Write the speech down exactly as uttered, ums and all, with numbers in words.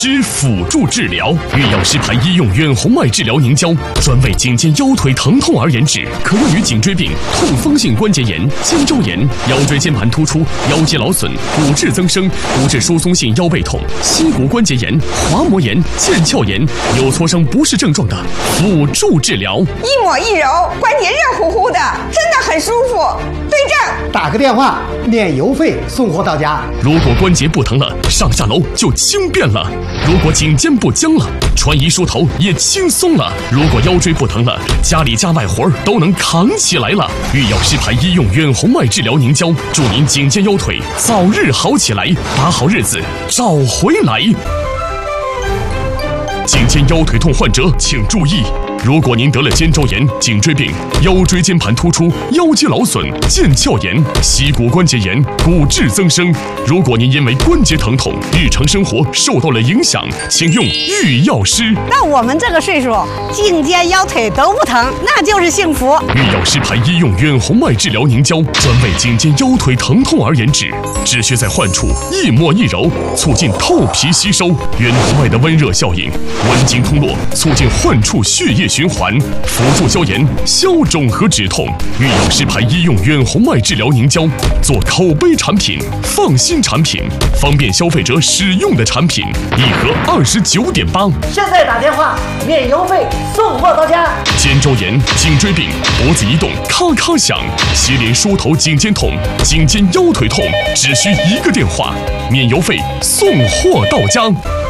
之辅助治疗，御药师牌医用远红外治疗凝胶，专为颈肩腰腿疼痛而研制，可用于颈椎病、痛风性关节炎、肩周炎、腰椎间盘突出、腰肌劳损、骨质增生、骨质疏松性腰背痛、膝骨关节炎、滑膜炎、腱鞘炎、有挫伤不适症状的辅助治疗。 一抹一揉，关节热乎乎的，真的很舒服。对症， 打个电话，免邮费送货到家。 如果关节不疼了，上下楼就轻便了。如果颈肩不僵了，穿衣梳头也轻松了。如果腰椎不疼了，家里家外活儿都能扛起来了。御药师牌医用远红外治疗凝胶，祝您颈肩腰腿早日好起来，把好日子找回来。颈肩腰腿痛患者请注意，如果您得了肩周炎、颈椎病、腰椎间盘突出、腰肌劳损、腱鞘炎、膝骨关节炎、骨质增生，如果您因为关节疼痛，日常生活受到了影响，请用御药师。 那我们这个岁数，颈肩腰腿都不疼，那就是幸福。 御药师牌医用远红外治疗凝胶，专为颈肩腰腿疼痛而研制，只需在患处一抹一揉，促进透皮吸收。远红外的温热效应，温经通络，促进患处血液循环，辅助消炎、消肿和止痛。御药师牌医用远红外治疗凝胶，做口碑产品、放心产品、方便消费者使用的产品，一盒二十九点八。 现在打电话，免邮费送货到家。 肩周炎、颈椎病、脖子移动咔咔响，斜连梳头颈肩痛、颈肩腰腿痛，只需一个电话，免邮费送货到家。